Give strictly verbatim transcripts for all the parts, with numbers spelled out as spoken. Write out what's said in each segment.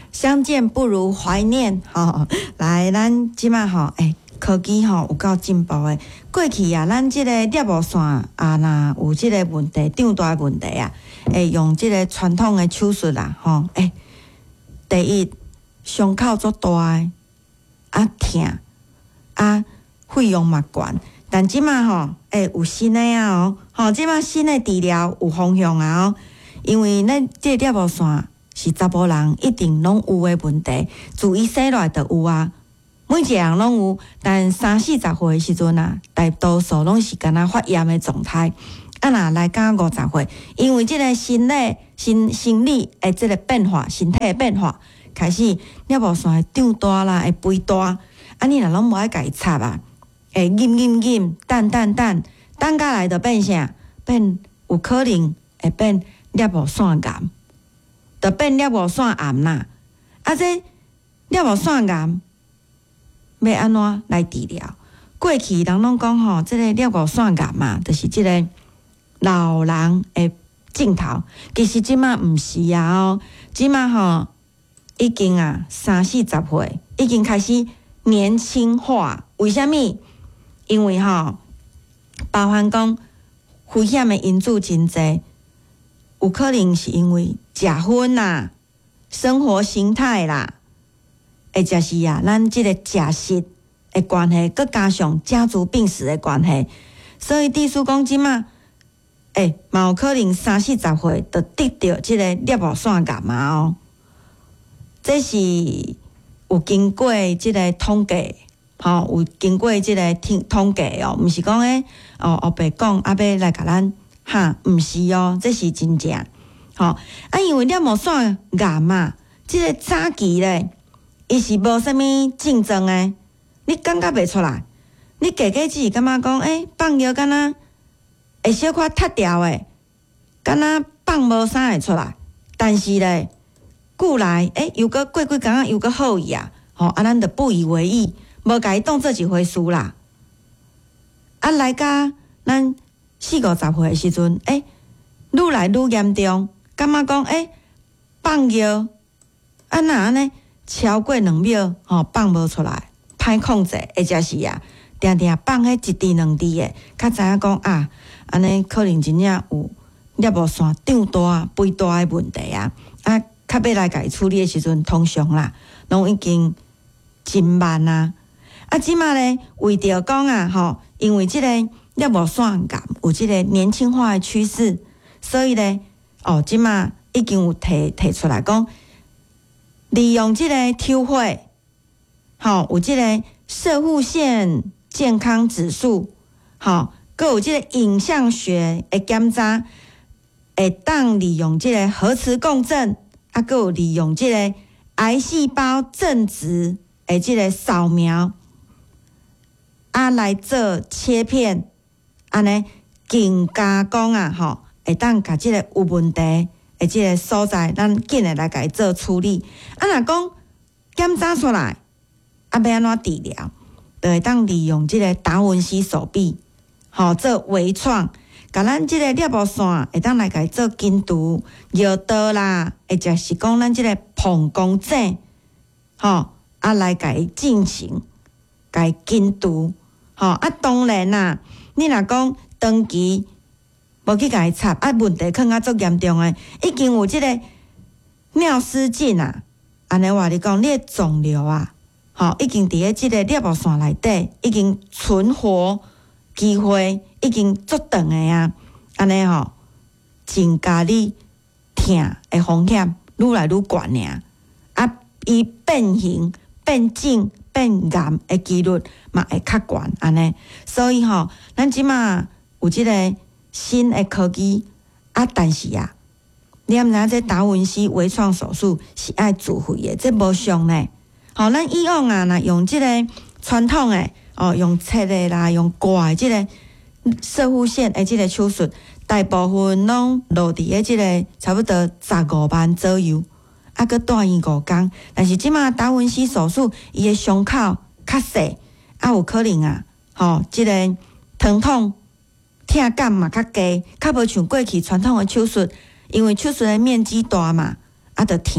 相见不如怀念，吼、哦！来，咱即马吼，诶、欸，科技吼有够进步诶。过去啊，咱即个猎物线啊，若有即个问题，长大诶问题啊，会用即个传统诶手术啦，吼，诶、欸，第一伤口足大诶，啊疼，啊费用嘛悬。但即马吼，诶、欸，有新诶啊哦，吼，即马新诶治疗有方向啊哦，因为咱即个猎物线。是查甫人一定拢有诶问题，自伊生落来就有啊，每一个人拢有。但三四十岁诶时阵啊，大多数拢是敢若发炎诶状态。啊，若来到五十岁，因为即个心理、心心理诶，即个变化，身体诶变化，开始猎物线会长大啦，会肥大。啊，你若拢无爱家己插啊，会忍忍忍，等等等，等下来就变啥？变有可能会变猎物线癌。就变猎物线癌啦，啊！这猎物线癌要安怎来治疗？过去人拢讲吼，这个猎物线癌嘛，就是这个老人的镜头。其实即马毋是啊哦，即马吼已经啊三四十岁，已经开始年轻化。为虾米？因为吼，包含讲危险的因素真侪。有可能是因为食薰啦、生活形态啦，或者是啊，咱即个食食的关系，佮加上家族病史的关系，所以地叔讲即嘛，诶，嘛有可能三四十岁就得到即个猎物线癌嘛哦。这是有经过即个统计，吼、哦，有经过即个统统计哦，毋是讲诶，哦，后白讲啊，要来甲咱。哈，毋是哦，这是真正，吼、哦、啊，因为猎物线癌嘛，即、这个早期咧，伊是无啥物症状诶，你感觉袂出来，你加加只是感觉讲，诶、欸，放药敢若会小可塌掉诶，敢若放无啥会出来，但是咧，久来，诶、欸，又搁过几工仔又搁好去啊，吼、哦、啊，咱着不以为意，无甲伊当做一回事啦，啊，来甲咱。四五十岁的时阵，诶、欸，愈来愈严重，感觉讲，诶、欸，放药，啊那安尼超过两秒，吼、哦，放无出来，歹控制，或者是啊，定定放迄一滴两滴的，较知影讲啊，安尼可能真正有猎物线长大、肥大的问题啊，啊，较要来家己处理的时阵，通常啦，拢已经真慢啊，啊，即马咧为着讲啊，吼，因为即、这个。猎物线癌有即个年轻化的趋势，所以咧，哦，即马已经有提提出来讲，利用即个抽血，吼、哦，有即个射护线健康指数，吼、哦，佮有即个影像学的检查，会当利用即个核磁共振，啊，佮有利用即个癌细胞正值的即个扫描，啊，来做切片。安尼更加讲啊，吼，会当甲即个有问题的即个所在，咱紧诶来甲伊做处理。啊，若讲检查出来，啊，要安怎治疗？就会当利用即个达文西手臂，吼，做微创，甲咱即个猎物线会当来甲伊做根除、药刀啦，或者是讲咱即个膀胱镜，吼，啊来甲伊进行，甲伊根除，吼，啊，当然啦。你若讲长期无去甲伊插，啊问题可能足严重诶，已经有即个尿失禁啊，安尼话你讲，你诶肿瘤啊，吼，已经伫咧即个猎物线内底，已经存活机会已经足长诶啊，安尼吼，增加你疼诶风险愈来愈悬尔，啊，伊变形变肿。变癌的几率嘛会较悬安尼，所以吼，咱即马有即个新的科技啊，但是啊，你毋知影这达文西微创手术是爱自费的，这无上呢。吼，咱以往啊，若用即个传统的哦，用切的啦，用挂的即个射护线的即个手术，大部分拢落伫咧即个差不多十五万左右。啊，佮住院五工，但是即马达文西手术，伊诶伤口较细，啊有可能啊，吼，即、这个疼痛、疼感嘛较低，较无像过去传统诶手术，因为手术诶面积大嘛，啊着疼，啊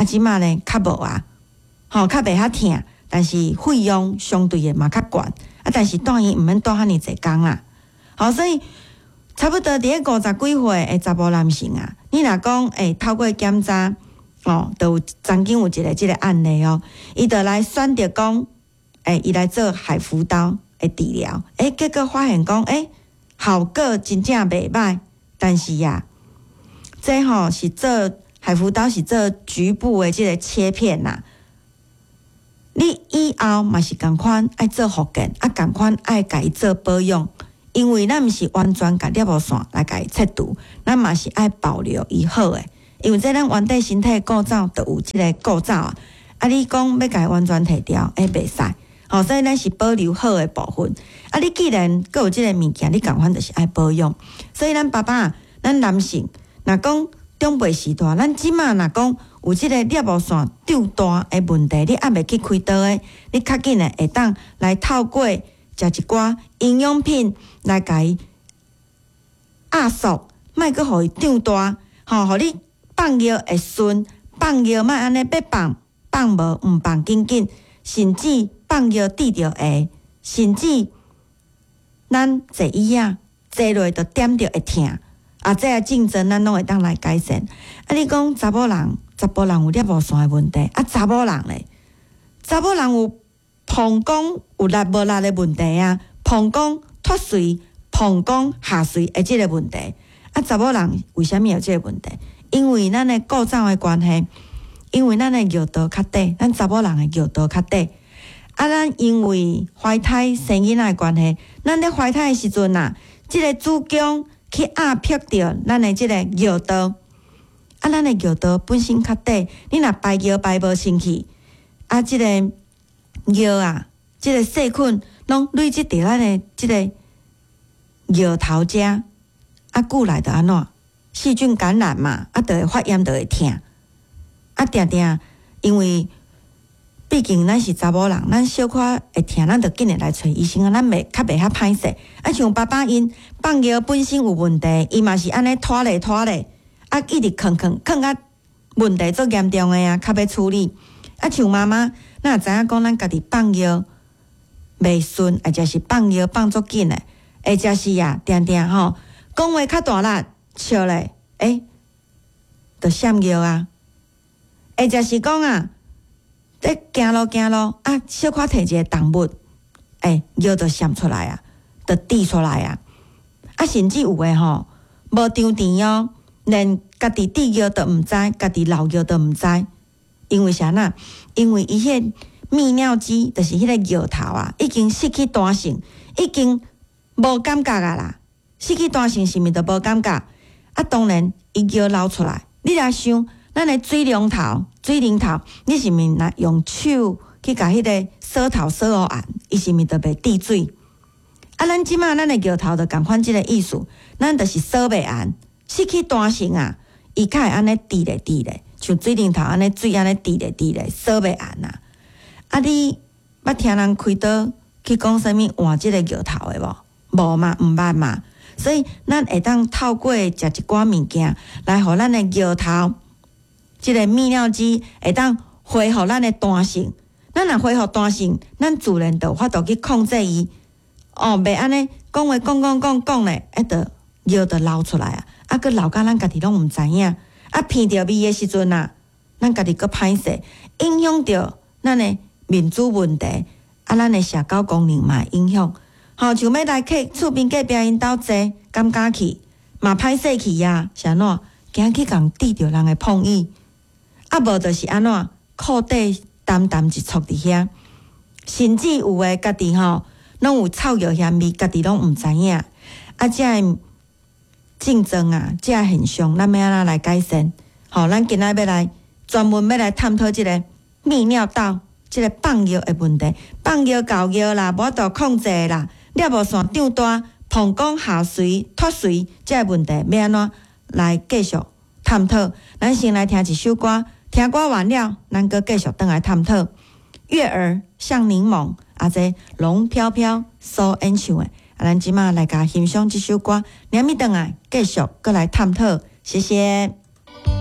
啊，即马呢较无啊，吼较袂遐疼，但是费用相对的嘛较悬，啊，但是住院毋免住遐尼济工啦，好，所以差不多伫个五十几岁的查甫男性啊，你若讲诶透过检查，哦，都有曾经有一个即个案例哦，伊就来选择讲，诶，伊来做海扶刀的治疗，诶，结果发现讲，诶，效果真正袂歹，但是呀、啊，这吼、哦、是做海扶刀是做局部的即个切片呐、啊。你以后嘛是共款爱做复健，啊共款爱家己做保养，因为咱毋是完全甲尿布线来家己切除，咱嘛是爱保留伊好诶。因为这咱原底身体构造都有即个构造啊，啊你讲要家完全摕掉，哎袂使，吼，所以咱是保留好诶部分。啊你既然佫有即个物件，你共款就是爱保养。所以咱爸爸，咱男性若讲长辈时代，咱即马若讲有即个尿布线长大诶问题，你还袂去开刀诶，你较紧诶会当来透过食一寡营养品来家伊压缩，莫佫互伊长大，吼，互你放药会顺，放药莫安尼要放，放无毋放紧紧，甚至放药滴着会，甚至咱坐椅仔坐落就点着会疼。啊，这个竞争咱拢会当来改善。啊，你讲查某人，查甫人有尿布线的问题，啊，查某人咧，查某人有膀胱有力无力的问题啊，膀胱脱水、膀胱下垂的即个问题。啊，查某人为虾米有即个问题？因为咱的构造的关系，因为咱的尿道较短，咱查某人的尿道较短。啊，咱因为怀胎生囡仔的关系，咱咧怀胎的时阵啊，即个子宫去压迫着咱的即个尿道，啊，咱的尿道本身较短，你若排尿排无清气，啊，即、这个尿啊，即、这个细菌拢累积伫咱的即个尿头遮，啊，久来就安怎？细菌感染嘛，啊，就会发炎，就会疼，啊，定定，因为毕竟咱是查某人，咱小可会疼，咱就紧日来找医生啊，咱袂较袂遐歹势。啊，像爸爸因放尿本身有问题，伊嘛是安尼拖咧拖咧，啊，一直囥囥囥啊，问题足严重诶啊，较要处理。啊，像妈妈，咱也知影讲咱家己放尿袂顺，或者是放尿放足紧诶，或者是啊，定定吼，讲话较大力，笑咧，诶，就闪尿啊，或者是讲啊。在行路行路啊，小可摕一个动物，诶，尿就闪出来啊，就滴出来啊。啊，甚至有诶吼，无张甜哦，连家己滴尿都毋知，家己流尿都毋知。因为啥呐？因为伊迄泌尿机，就是迄个尿头啊，已经失去弹性，已经无感觉啊啦。失去弹性是毋是就无感觉？啊，当然伊尿流出来，你来想。咱的水龙头、水龙头，你是毋是若用手去甲迄个锁头锁好按，伊是毋是就袂滴水？啊，咱即马咱的尿头就共款即个意思，咱就是锁袂按，失去弹性啊，伊较会安尼滴咧滴咧，像水龙头安尼水安尼滴咧滴咧，锁袂按啊。啊，你捌听人开刀去讲啥物换即个尿头的无？无嘛，毋捌嘛。所以咱会当透过食一寡物件来互咱的尿头。即个泌尿机会当恢复咱的弹性，咱若恢复弹性，咱自然就有法度去控制伊。哦，袂安尼讲话讲讲讲讲咧，一直尿就流出来啊，啊，佮流到咱家己拢毋知影，啊，闻着味的时阵啊，咱家己佮歹势，影响着咱的面子问题，啊，咱的社交功能嘛影响。吼，像要来客厝边隔壁因兜坐，感觉去嘛歹势去呀，是安怎？惊去共滴着人的碰意。啊，无就是安怎裤底淡淡一撮伫遐，甚至有诶家己吼，拢有臭药香味，家己拢毋知影。啊，遮个竞争啊，遮个现象，咱要安怎来改善？吼，咱今仔要来专门要来探讨即个泌尿道即个放尿诶问题，放尿搞尿啦，无法度控制啦，尿布线长大，膀胱下垂、脱水，即个问题要安怎来继续探讨？咱先来听一首歌。听歌完了，咱阁继续倒来探讨。月儿像柠檬，啊，这龙飘飘所演唱的，啊，咱即马来甲欣赏这首歌，连咪倒来继续阁来探讨，谢谢。